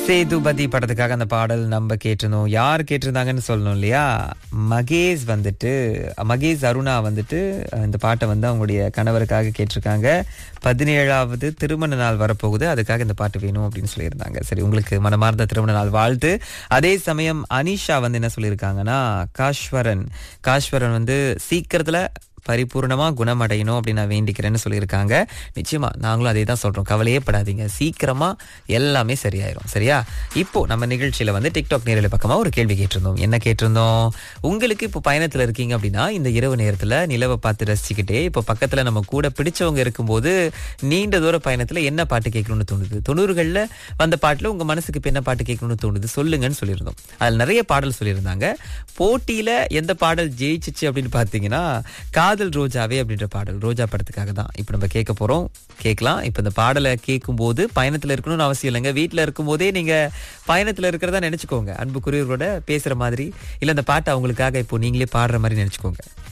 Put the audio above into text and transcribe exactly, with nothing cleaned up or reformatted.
சேதுபதி படத்துக்காக அந்த பாடல் நம்ம கேட்டிருந்தோம். யார் கேட்டிருந்தாங்கன்னு சொல்லணும் இல்லையா? மகேஷ் வந்துட்டு மகேஷ் அருணா வந்துட்டு இந்த பாட்டை வந்து அவங்களுடைய கணவருக்காக கேட்டிருக்காங்க. பதினேழாவது திருமண நாள் வரப்போகுது, அதுக்காக இந்த பாட்டு வேணும் அப்படின்னு சொல்லியிருந்தாங்க. சரி, உங்களுக்கு மனமார்ந்த திருமண நாள் வாழ்த்து. அதே சமயம் அனிஷா வந்து என்ன சொல்லியிருக்காங்கன்னா, காஷ்வரன் காஷ்வரன் வந்து சீக்கிரத்துல பரிபூர்ணமா குணமடையணும் அப்படின்னு நான் வேண்டிக்கிறேன்னு சொல்லியிருக்காங்க. நிச்சயமா நாங்களும் அதே தான் சொல்றோம். கவலையே படாதீங்க, சீக்கிரமா எல்லாமே சரியாயிரும். சரியா? இப்போ நம்ம நிகழ்ச்சியில வந்து டிக்டாக் நேரலை பக்கமா ஒரு கேள்வி கேட்டிருந்தோம். என்ன கேட்டிருந்தோம்? உங்களுக்கு இப்போ பயணத்துல இருக்கீங்க அப்படின்னா, இந்த இரவு நேரத்துல நிலவை பார்த்து ரசிச்சுக்கிட்டே இப்போ பக்கத்துல நம்ம கூட பிடிச்சவங்க இருக்கும்போது நீண்ட தூர பயணத்துல என்ன பாட்டு கேட்கணும்னு தோணுது? தொண்ணூறுகள்ல வந்த பாட்டுல உங்க மனசுக்கு இப்ப என்ன பாட்டு கேட்கணும்னு தோணுது சொல்லுங்கன்னு சொல்லியிருந்தோம். அதுல நிறைய பாடல் சொல்லியிருந்தாங்க. போட்டியில எந்த பாடல் ஜெயிச்சிச்சு அப்படின்னு பாத்தீங்கன்னா, காதல் ரோஜாவே அப்படின்ற பாடல், ரோஜா படத்துக்காக தான் இப்ப நம்ம கேட்க போறோம். கேட்கலாம். இப்ப இந்த பாடலை கேட்கும் போது பயணத்துல இருக்கணும்னு அவசியம் இல்லைங்க. வீட்டுல இருக்கும் போதே நீங்க பயணத்துல இருக்கிறதா நினைச்சுக்கோங்க. அன்புக்குரியவர்களோட பேசுற மாதிரி, இல்ல இந்த பாட்டை அவங்களுக்காக இப்போ நீங்களே பாடுற மாதிரி நினைச்சுக்கோங்க.